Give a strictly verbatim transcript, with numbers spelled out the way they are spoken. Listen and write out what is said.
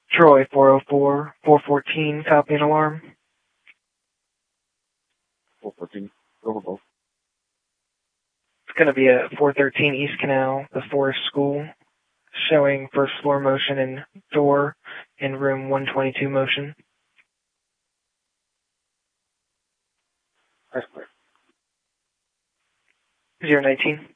Troy, four oh four, four fourteen, copy and alarm. four fourteen, go for both. It's going to be a four thirteen East Canal, the Forest School, showing first floor motion and door in room one twenty-two motion. That's clear. zero nineteen.